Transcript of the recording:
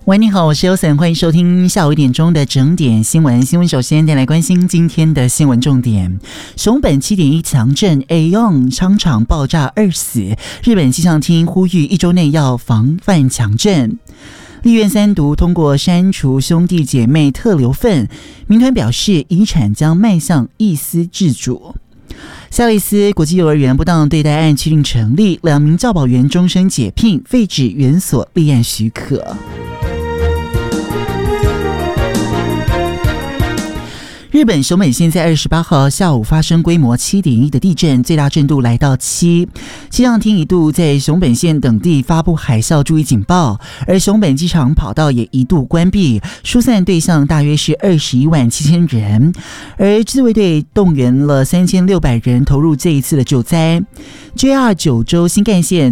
喂，你好，我是Osen，欢迎收听下午1点钟的整点新闻。新闻首先带来关心今天的新闻重点：熊本7.1强震 ，AEON 商场爆炸2死，日本气象厅呼吁1周内要防范强震。立院3读通过删除兄弟姐妹特留份，民团表示遗产将迈向一私自主。夏威斯国际幼儿园不当对待案确定成立，2名教保员终身解聘，废止园所立案许可。日本熊本县在28号下午发生规模7.1的地震，最大震度来到7。气象厅一度在熊本县等地发布海啸注意警报，而熊本机场跑道也一度关闭，疏散对象大约是21万7千人，而自卫队动员了3600人投入这一次的救灾。JR 九州新干线